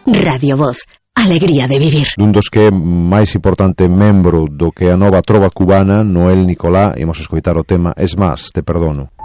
Radio Voz, alegría de vivir. Un dos que é máis importante membro do que a nova trova cubana, Noel Nicolá, imos escoitar o tema Es más, te perdono.